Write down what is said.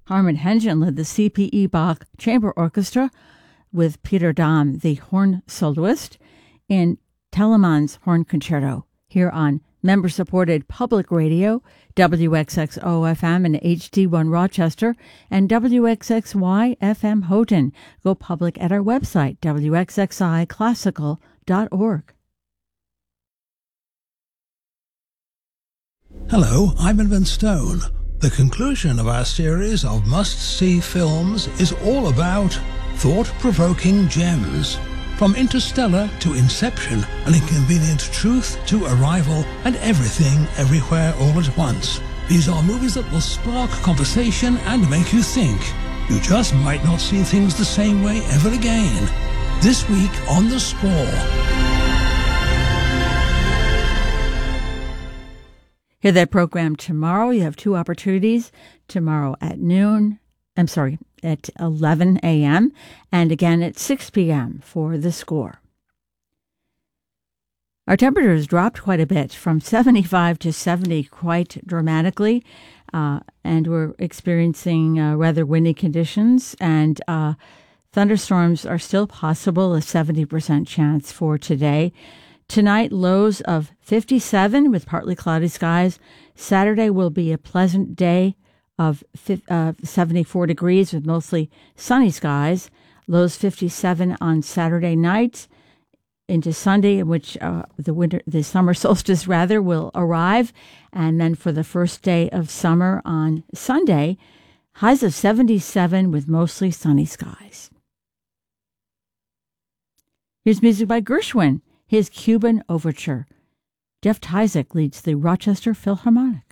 Harman Hengen led the C.P.E. Bach Chamber Orchestra with Peter Dahm, the horn soloist, in Telemann's Horn Concerto, here on member-supported public radio, WXXO-FM and HD1 Rochester, and WXXY-FM Houghton. Go public at our website, wxxiclassical.org. Hello, I'm Edmund Stone. The conclusion of our series of must-see films is all about thought-provoking gems. From Interstellar to Inception, An Inconvenient Truth to Arrival, and Everything, Everywhere, All at Once. These are movies that will spark conversation and make you think. You just might not see things the same way ever again. This week on The Score. Hear that program tomorrow. You have two opportunities. Tomorrow at 11 a.m. and again at 6 p.m. for The Score. Our temperatures dropped quite a bit, from 75 to 70 quite dramatically, and we're experiencing rather windy conditions, and thunderstorms are still possible, a 70% chance for today. Tonight, lows of 57 with partly cloudy skies. Saturday will be a pleasant day of 74 degrees with mostly sunny skies. Lows 57 on Saturday night into Sunday, in which the summer solstice will arrive. And then for the first day of summer on Sunday, highs of 77 with mostly sunny skies. Here's music by Gershwin, his Cuban Overture. Jeff Tyzik leads the Rochester Philharmonic.